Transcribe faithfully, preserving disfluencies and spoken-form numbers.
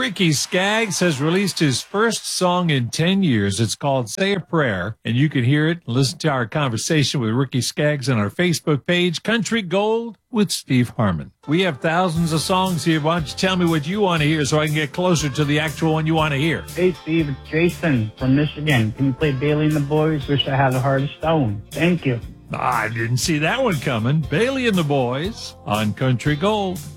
Ricky Skaggs has released his first song in ten years. It's called Say a Prayer, and you can hear it. Listen to our conversation with Ricky Skaggs on our Facebook page, Country Gold with Steve Harmon. We have thousands of songs here. Why don't you tell me what you want to hear so I can get closer to the actual one you want to hear? Hey, Steve, it's Jason from Michigan. Can you play Bailey and the Boys? Wish I Had a Heart of Stone. Thank you. I didn't see that one coming. Bailey and the Boys on Country Gold.